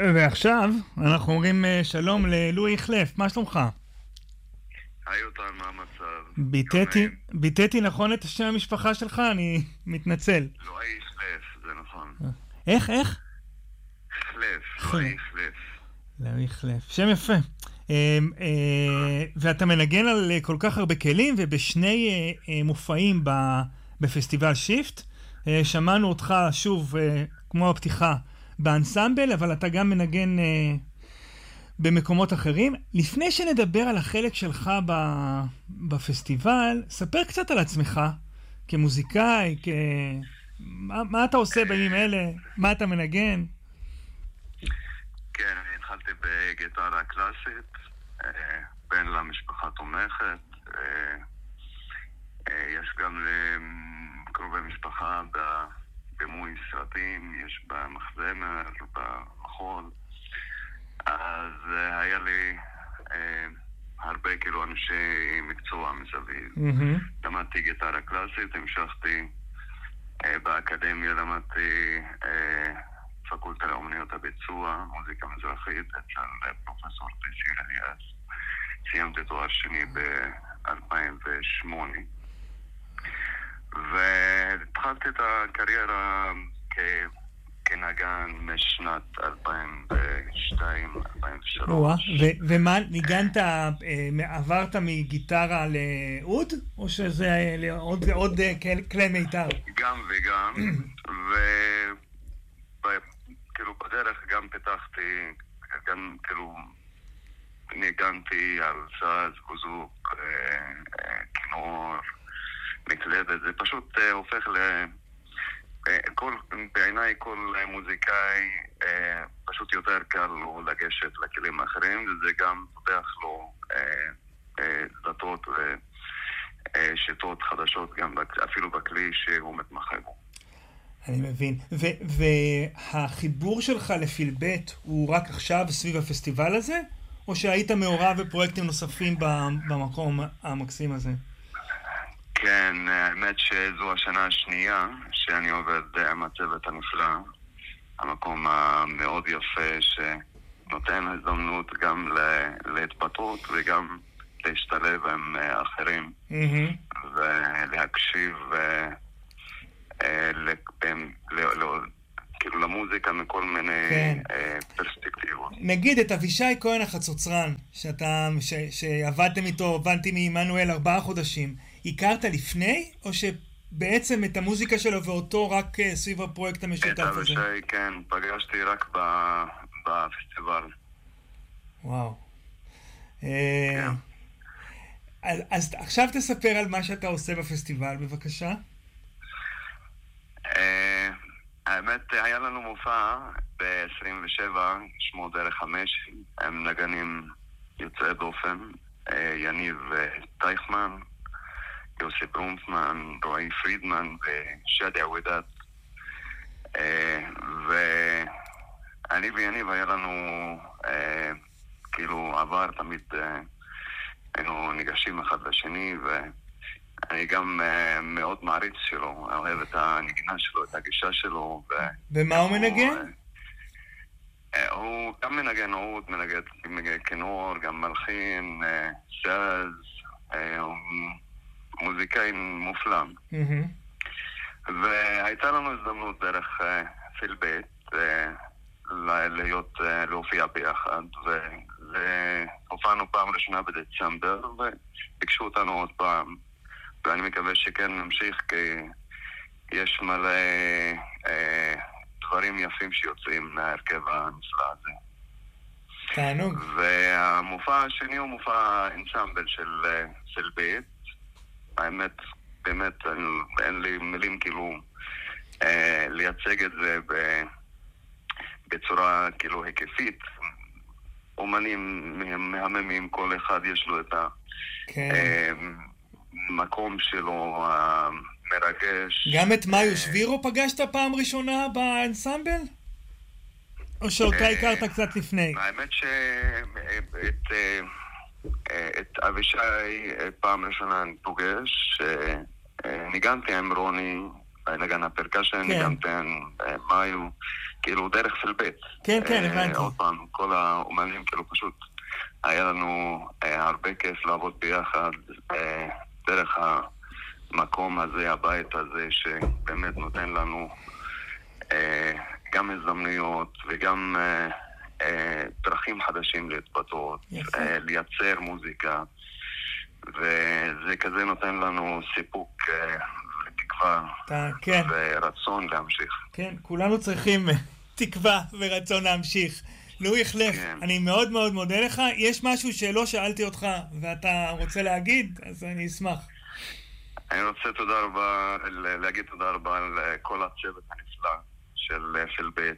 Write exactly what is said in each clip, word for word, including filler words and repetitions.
ועכשיו אנחנו אומרים שלום ללואי חלף, מה שלומך? היי אותן, מה המצב? ביטאתי, ביטאתי נכון את השם המשפחה שלך? אני מתנצל. לואי חלף, זה נכון. איך, איך? חלף, לואי חלף. לואי חלף, שם יפה. ואתה מנגן על כל כך הרבה כלים, ובשני מופעים בפסטיבל שיפט. שמענו אותך שוב, כמו הפתיחה, באנסמבל, אבל אתה גם מנגן במקומות אחרים. לפני שנדבר על החלק שלך בפסטיבל, ספר קצת על עצמך, כמוזיקאי, כ... מה, מה אתה עושה בימים אלה? מה אתה מנגן? כן, אני התחלתי בגיטרה קלאסית, בן למשפחה תומכת. יש גם קרובי משפחה בבימוי סרטים, יש במחזמר, במחול. אז היה לי הרבה כאילו אנשי מקצוע מסביב. למדתי גיטרה קלאסית, המשכתי באקדמיה, למדתי פקולטה לאומניות הביצוע, מוזיקה מזרחית, אצל פרופסור תייסיר אליאס. סיימתי תואר שני ב-אלפיים ושמונה. והתחלתי את הקריירה כ... כנגן משנת אלפיים ושתיים אלפיים ושלוש. ו- ומה, ניגנת, עברת מגיטרה לאוד? או שזה עוד, עוד כלי מיתר? גם וגם. וכאילו בדרך גם פיתחתי, גם כאילו ניגנתי על סאז, בוזוק, כינור, מקלדת. זה פשוט הופך ל... כל, בעיניי כל מוזיקאי אה, פשוט יותר קל לו לגשת לכלים האחרים, וזה גם פותח לו אה, אה, דתות ושיטות חדשות גם אפילו בכלי שהוא מתמחה בו. אני מבין. ו- והחיבור שלך לפילבט הוא רק עכשיו סביב הפסטיבל הזה? או שהיית מעורב בפרויקטים נוספים במקום המקסים הזה? כן, האמת שזו השנה השנייה שאני עובד עם הצוות הנפלא, המקום המאוד יפה שנותן הזדמנות גם להתפתות וגם להשתלב עם אחרים ולהקשיב כאילו למוזיקה מכל מיני פרספקטיבות. נגיד את אבישי כהן החצוצרן, שעבדתם איתו, הבנתי מעמנואל ארבעה חודשים, הכרת לפני, או שבעצם את המוזיקה שלו ואותו רק סביב הפרויקט המשותף הזה? את אבישי, כן, פגשתי רק בפסטיבל. וואו. אז עכשיו תספר על מה שאתה עושה בפסטיבל, בבקשה. האמת, היה לנו מופע ב-עשרים ושבע, שמו דרך חמש, הם נגנים יוצאי דופן, יניב טייכמן, יוסי ברונפמן, רועי פרידמן ושדי עוודת. ואני ויניב היה לנו כאילו עבר תמיד, היינו ניגשים אחד לשני, ואני גם מאוד מעריץ שלו, אוהב את הנגינה שלו, את הגישה שלו. ומה הוא מנגן? הוא גם מנגן עוד, מנגן כינור, גם מלחין, שאז, מוזיקאי מופלא. והייתה לנו הזדמנות דרך פילבט להיות, להופיע ביחד, והופענו פעם ראשונה בדצמבר, וביקשו אותנו עוד פעם, ואני מקווה שכן נמשיך, כי יש מלא דברים יפים שיוצאים מהרכב הנפלא הזה. תענוג. והמופע השני הוא מופע אנסמבל של פילבט. האמת, באמת, אין לי מילים כאילו אה, לייצג את זה בצורה כאילו היקפית. אומנים מהממים, כל אחד יש לו את המקום שלו המרגש. גם את מאיו שבירו פגשת פעם ראשונה באנסמבל? או שאותה הכרת קצת לפני? האמת שאת... את אבישי פעם ראשונה אני פוגש, ניגנתי עם רוני, נגן הפרקשן, ניגנתי עם מאיו, כאילו דרך פלבט. כן, כן, הבנתי. עוד פעם, כל האומנים כאילו פשוט, היה לנו הרבה כיף לעבוד ביחד, דרך המקום הזה, הבית הזה, שבאמת נותן לנו גם הזדמנויות וגם דרכים חדשים להתבטאות, לייצר מוזיקה, וזה כזה נותן לנו סיפוק ותקווה כן. ורצון להמשיך. כן, כולנו צריכים תקווה ורצון להמשיך. לו יחלף, כן. אני מאוד מאוד מודה לך. יש משהו שלא שאלתי אותך ואתה רוצה להגיד, אז אני אשמח. אני רוצה תודה רבה, להגיד תודה רבה על כל הצוות הנפלא של פלבט,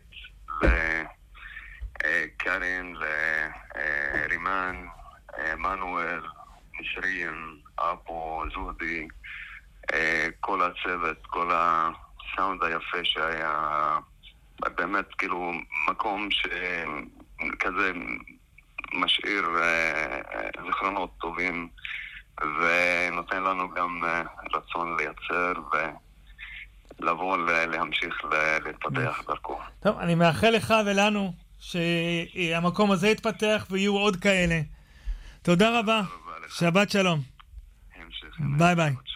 לקרן, לרימן, מנואל, נשרין, אפו, זוהדי, כל הצוות, כל הסאונד היפה שהיה, באמת כאילו מקום שכזה משאיר זיכרונות טובים ונותן לנו גם רצון לייצר ולבוא להמשיך להתפתח דרכו. טוב, אני מאחל לך ולנו שהמקום הזה יתפתח ויהיו עוד כאלה. תודה רבה. שבת שלום. ביי ביי.